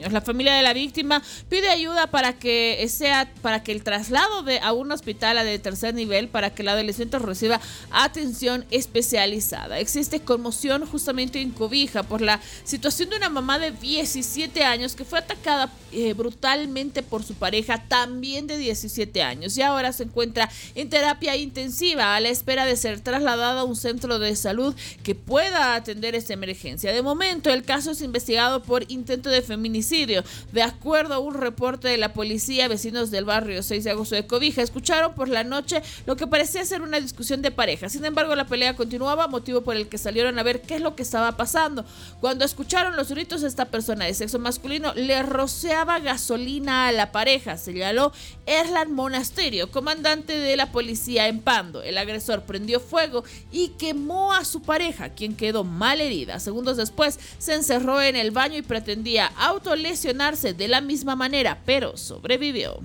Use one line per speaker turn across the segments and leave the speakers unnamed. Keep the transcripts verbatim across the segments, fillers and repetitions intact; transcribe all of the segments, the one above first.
años. La familia de la víctima pide ayuda para que sea para que el traslado de a un hospital de tercer nivel para que el adolescente reciba atención especializada. Existe conmoción justamente en Cobija por la situación de una mamá de diecisiete años que fue atacada eh, brutalmente por su pareja, también de diecisiete años, y ahora se encuentra en terapia intensiva a la espera de ser trasladada a un centro de salud que pueda atender esta emergencia. De momento, el caso es investigado por intento de feminicidio. De acuerdo a un reporte de la policía, vecinos del barrio seis de agosto de Cobija escucharon por la noche lo que parecía ser una discusión de pareja. Sin embargo, la pelea continuaba, motivo por el que salieron a ver qué es lo que estaba pasando. Cuando escucharon los gritos, esta persona de sexo masculino le rociaba gasolina a la pareja, señaló Erlan Monasterio, comandante de la policía en Pando. El agresor prendió fuego y quemó a su pareja, quien quedó mal herida. Segundos después, se encerró en el baño y pretendía autolesionarse de la misma manera, pero sobrevivió.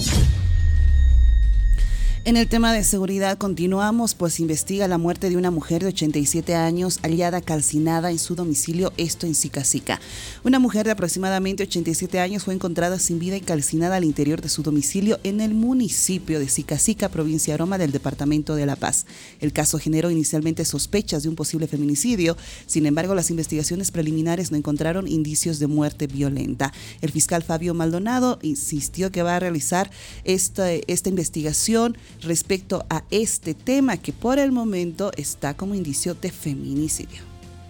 En el tema de seguridad continuamos, pues investiga la muerte de una mujer de ochenta y siete años hallada calcinada en su domicilio, esto en Sica-Sica. Una mujer de aproximadamente ochenta y siete años fue encontrada sin vida y calcinada al interior de su domicilio en el municipio de Sica-Sica, provincia Aroma del departamento de La Paz. El caso generó inicialmente sospechas de un posible feminicidio, sin embargo las investigaciones preliminares no encontraron indicios de muerte violenta. El fiscal Fabio Maldonado insistió que va a realizar esta, esta investigación respecto a este tema que por el momento está como indicio de feminicidio.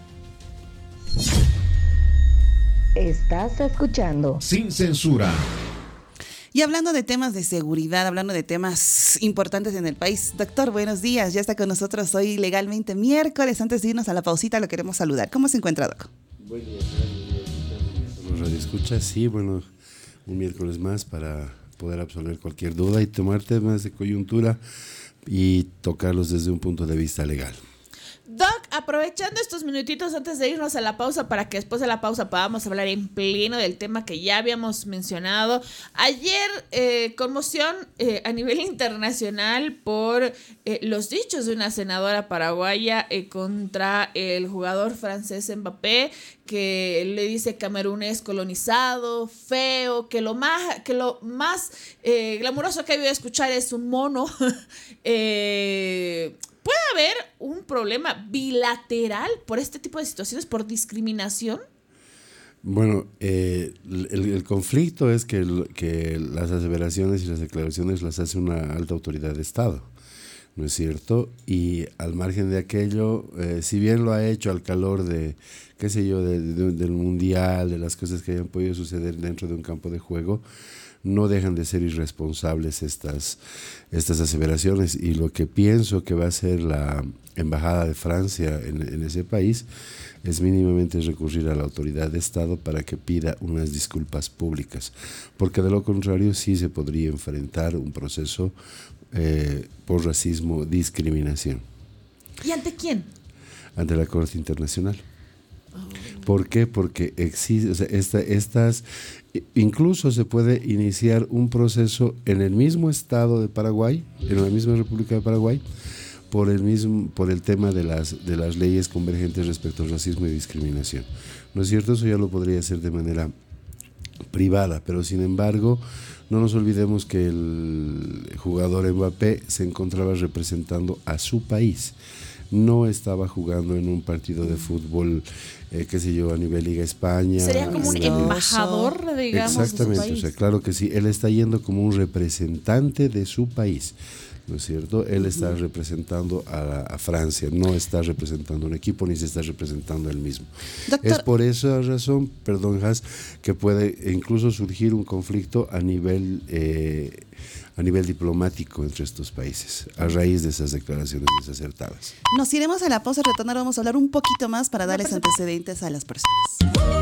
Estás escuchando
Sin Censura.
Y hablando de temas de seguridad, hablando de temas importantes en el país, doctor, buenos días, ya está con nosotros hoy legalmente miércoles. Antes de irnos a la pausita lo queremos saludar. ¿Cómo se encuentra, doc?
Buen día, los radioescuchas, sí, bueno, un miércoles más para poder absolver cualquier duda y tomar temas de coyuntura y tocarlos desde un punto de vista legal.
Doc, aprovechando estos minutitos antes de irnos a la pausa para que después de la pausa podamos hablar en pleno del tema que ya habíamos mencionado. Ayer, eh, conmoción eh, a nivel internacional por eh, los dichos de una senadora paraguaya eh, contra el jugador francés Mbappé, que le dice Camerún es colonizado, feo, que lo más, que lo más eh, glamuroso que he oído escuchar es un mono. eh... ¿Puede haber un problema bilateral por este tipo de situaciones, por discriminación?
Bueno, eh, el, el conflicto es que, el, que las aseveraciones y las declaraciones las hace una alta autoridad de Estado, ¿no es cierto? Y al margen de aquello, eh, si bien lo ha hecho al calor de, qué sé yo, de, de, del mundial, de las cosas que hayan podido suceder dentro de un campo de juego, no dejan de ser irresponsables estas, estas aseveraciones, y lo que pienso que va a hacer la Embajada de Francia en, en ese país es mínimamente recurrir a la autoridad de Estado para que pida unas disculpas públicas, porque de lo contrario sí se podría enfrentar un proceso eh, por racismo, discriminación.
¿Y ante quién?
Ante la Corte Internacional. ¿Por qué? Porque existe, o sea, esta, estas, incluso se puede iniciar un proceso en el mismo estado de Paraguay, en la misma República de Paraguay, por el mismo, por el tema de las, de las leyes convergentes respecto al racismo y discriminación. ¿No es cierto? Eso ya lo podría hacer de manera privada, pero sin embargo, no nos olvidemos que el jugador Mbappé se encontraba representando a su país. No estaba jugando en un partido de fútbol, eh, qué sé yo, a nivel Liga España.
Sería como un embajador, digamos,
exactamente,
de su país.
O sea, claro que sí, él está yendo como un representante de su país, ¿no es cierto? Él está uh-huh. representando a, a Francia, no está representando un equipo ni se está representando él mismo. Doctor, es por esa razón, perdón, Has, que puede incluso surgir un conflicto a nivel eh, a nivel diplomático entre estos países, a raíz de esas declaraciones desacertadas.
Nos iremos a la pausa, retornar, vamos a hablar un poquito más para darles antecedentes a las personas.